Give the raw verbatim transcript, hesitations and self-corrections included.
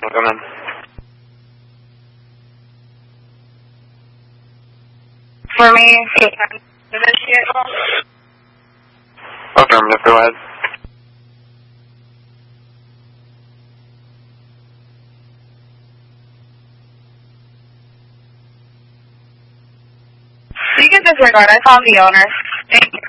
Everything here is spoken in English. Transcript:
come in. For me, investigate. Affirmative, go ahead. You can disregard. I found the owner. Thank you.